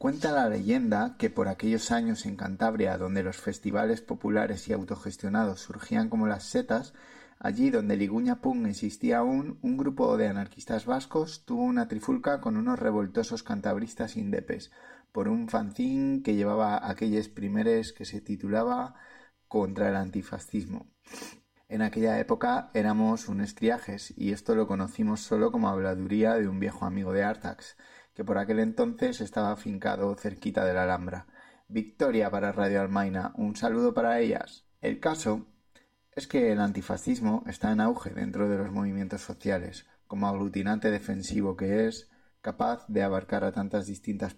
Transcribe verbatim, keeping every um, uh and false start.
Cuenta la leyenda que por aquellos años en Cantabria, donde los festivales populares y autogestionados surgían como las setas, allí donde Liguña Punk existía aún, un grupo de anarquistas vascos tuvo una trifulca con unos revoltosos cantabristas indepes, por un fanzín que llevaba aquellos primeres que se titulaba Contra el antifascismo. En aquella época éramos unos triajes, y esto lo conocimos solo como habladuría de un viejo amigo de Artax, que por aquel entonces estaba afincado cerquita de la Alhambra. Victoria para Radio Almaina, un saludo para ellas. El caso es que el antifascismo está en auge dentro de los movimientos sociales, como aglutinante defensivo que es, capaz de abarcar a tantas distintas